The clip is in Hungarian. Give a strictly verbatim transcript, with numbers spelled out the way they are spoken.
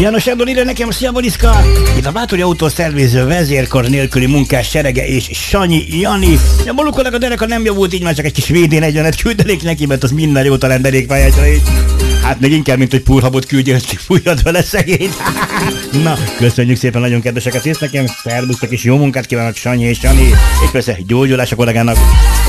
János Endor írja nekem, szia Boriszka! Itt a Bátori autószerviző vezérkar nélküli munkás serege és Sanyi Jani. A Balú kollega dereka nem javult, így már csak egy kis vé dé negyvenet küldenék neki, mert az minden jó talán derékpályásra is. Hát még inkább, mint hogy púrhabot küldjél, hogy fújjad vele szegényt. Na, köszönjük szépen, nagyon kedveseket írsz nekem. Szervusztok és jó munkát kívánok Sanyi és Jani. És persze gyógyulás a kollégának.